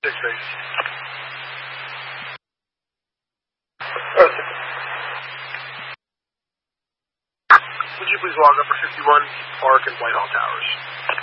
base. Would you please log up for 51 Park and Whitehall Towers?